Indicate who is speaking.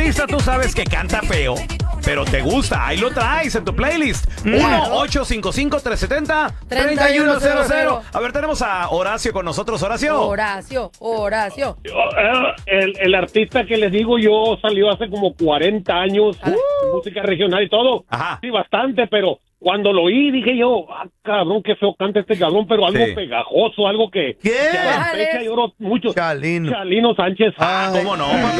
Speaker 1: artista tú sabes que canta feo, pero te gusta? Ahí lo traes en tu playlist. 1-855-370-3100. A ver, tenemos a Horacio con nosotros. Horacio.
Speaker 2: El artista que les digo yo salió hace como 40 años, música regional y todo.
Speaker 1: Ajá.
Speaker 2: Sí, bastante, pero cuando lo oí dije yo, cabrón, qué feo canta este cabrón, pero algo pegajoso, algo que...
Speaker 3: ¿Qué?
Speaker 2: Que a la fecha lloro mucho.
Speaker 3: Chalino.
Speaker 2: Chalino Sánchez.
Speaker 1: ¿Cómo no, papi?